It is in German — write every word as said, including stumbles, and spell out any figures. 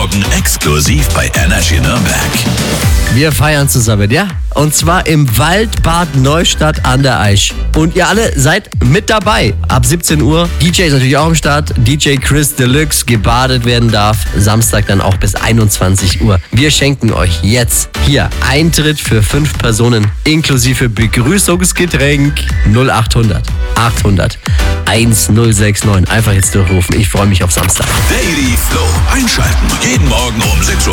morgen exklusiv bei Energy Nürnberg. Wir feiern zusammen, ja? Und zwar im Waldbad Neustadt an der Aisch. Und ihr alle seid mit dabei. Ab siebzehn Uhr. D J ist natürlich auch am Start. D J Chris Deluxe, gebadet werden darf. Samstag dann auch bis einundzwanzig Uhr. Wir schenken euch jetzt hier Eintritt für fünf Personen inklusive Begrüßungsgetränk. null acht hundert achthundert1069. Einfach jetzt durchrufen. Ich freue mich auf Samstag. Daily Flow. Einschalten. Jeden Morgen um sechs Uhr